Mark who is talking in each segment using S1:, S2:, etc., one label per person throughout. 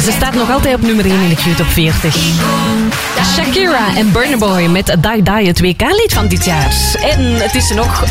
S1: Ze staat nog altijd op nummer 1 in de Q-top 40. Shakira en Burna Boy met Die Die, het WK-lied van dit jaar. En het is nog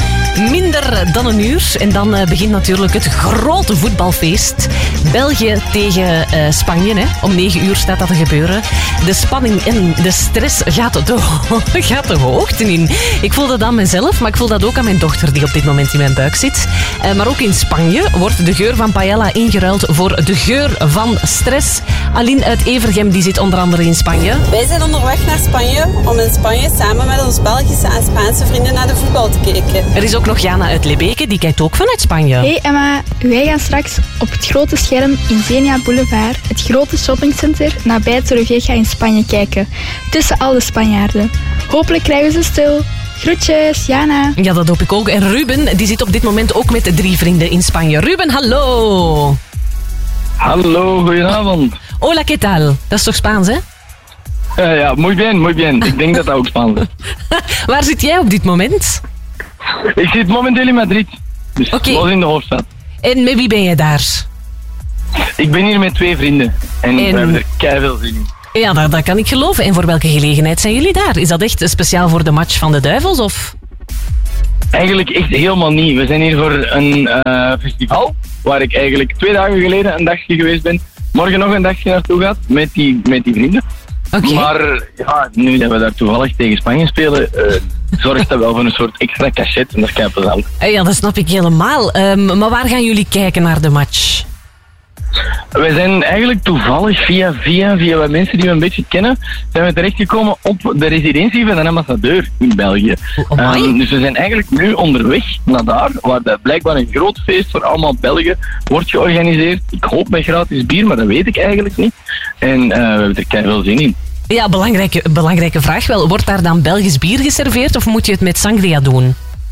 S1: minder dan een uur. En dan begint natuurlijk het grote voetbalfeest. België tegen Spanje. Hè. Om 9 uur staat dat te gebeuren. De spanning en de stress gaat de hoogte in. Ik voel dat aan mezelf, maar ik voel dat ook aan mijn dochter die op dit moment in mijn buik zit. Maar ook in Spanje wordt de geur van paella ingeruild voor de geur van stress. Aline uit Evergem die zit onder andere in Spanje.
S2: Wij zijn onderweg naar Spanje om in Spanje samen met onze Belgische en Spaanse vrienden naar de voetbal te kijken.
S1: Er is ook nog Jana uit Lebeke, die kijkt ook vanuit Spanje.
S3: Hey Emma, wij gaan straks op het grote scherm in Zenia Boulevard, het grote shoppingcenter, nabij Torrevieja in Spanje kijken. Tussen al de Spanjaarden. Hopelijk krijgen ze stil. Groetjes, Jana.
S1: Ja, dat hoop ik ook. En Ruben, die zit op dit moment ook met 3 vrienden in Spanje. Ruben, hallo.
S4: Hallo, goedenavond.
S1: Hola, ¿qué tal? Dat is toch Spaans, hè?
S4: Ja, muy bien. Ik denk dat dat ook Spaans is.
S1: Waar zit jij op dit moment?
S4: Ik zit momenteel in Madrid. Dus los in de hoofdstad.
S1: En met wie ben je daar?
S4: Ik ben hier met 2 vrienden. En we hebben er keiveel zin in.
S1: Ja, dat kan ik geloven. En voor welke gelegenheid zijn jullie daar? Is dat echt speciaal voor de match van de Duivels, of?
S4: Eigenlijk echt helemaal niet. We zijn hier voor een festival, waar ik eigenlijk 2 dagen geleden een dagje geweest ben. Morgen nog een dagje naartoe gaat, met die vrienden.
S1: Okay.
S4: Maar ja, nu dat we daar toevallig tegen Spanje spelen, zorgt dat wel voor een soort extra cachet en dat is kei plezant.
S1: Ja, dat snap ik helemaal. Maar waar gaan jullie kijken naar de match?
S4: Wij zijn eigenlijk toevallig via wat mensen die we een beetje kennen, zijn we terechtgekomen op de residentie van een ambassadeur in België. Dus we zijn eigenlijk nu onderweg naar daar, waar blijkbaar een groot feest voor allemaal Belgen wordt georganiseerd. Ik hoop met gratis bier, maar dat weet ik eigenlijk niet. En we hebben er keiveel zin in.
S1: Ja, belangrijke vraag wel. Wordt daar dan Belgisch bier geserveerd of moet je het met sangria doen?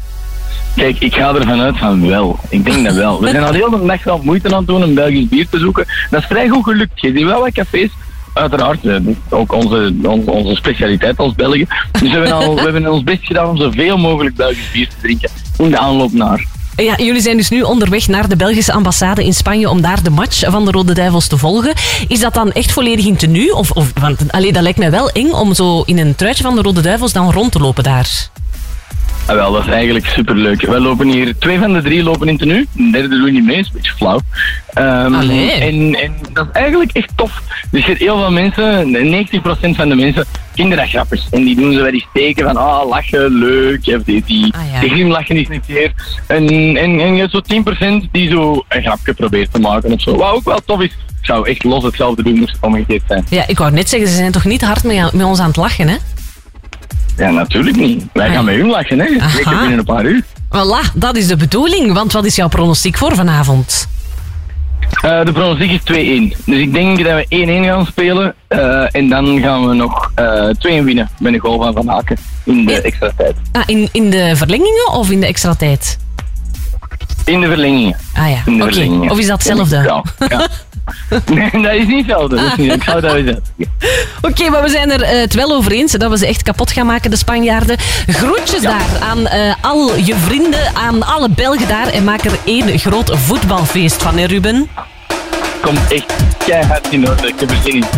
S4: Kijk, ik ga ervan uit van wel. Ik denk dat wel. We zijn al heel de dag wel moeite aan het doen om Belgisch bier te zoeken. Dat is vrij goed gelukt. Je ziet wel wat cafés, uiteraard, ook onze specialiteit als Belgen. Dus we hebben ons best gedaan om zoveel mogelijk Belgisch bier te drinken in de aanloop naar.
S1: Ja, jullie zijn dus nu onderweg naar de Belgische ambassade in Spanje om daar de match van de Rode Duivels te volgen. Is dat dan echt volledig in tenue? Want dat lijkt mij wel eng om zo in een truitje van de Rode Duivels dan rond te lopen daar.
S4: Wel, dat is eigenlijk superleuk. Wij lopen hier, 2 van de 3 lopen in tenue. De derde doen we niet mee, is een beetje flauw. En dat is eigenlijk echt tof. Dus je hebt heel veel mensen, 90% van de mensen, kindergrappers. En die doen zo wel die steken van, lachen, leuk. Die glimlachen is niet keer. En je hebt zo 10% die zo een grapje probeert te maken of zo. Wat ook wel tof is. Ik zou echt los hetzelfde doen, moest het omgekeerd zijn.
S1: Ja, ik wou net zeggen, ze zijn toch niet hard met ons aan het lachen, hè?
S4: Ja, natuurlijk niet. Wij gaan met hun lachen, hè. Zeker binnen een paar uur.
S1: Voilà, dat is de bedoeling. Want wat is jouw pronostiek voor vanavond?
S4: De pronostiek is 2-1. Dus ik denk dat we 1-1 gaan spelen. En dan gaan we nog 2-1 winnen met een goal van Van Aken in de extra tijd.
S1: In de verlengingen of in de extra tijd?
S4: In de verlengingen.
S1: Ah ja, oké. Of is dat hetzelfde?
S4: Ja. Nee, dat is niet hetzelfde. Ik zou dat zeggen.
S1: Oké, maar we zijn er het wel over eens dat we ze echt kapot gaan maken, de Spanjaarden. Groetjes daar aan al je vrienden, aan alle Belgen daar. En maak er 1 groot voetbalfeest van, hè Ruben?
S4: Komt echt keihard in orde. Ik heb er zin in.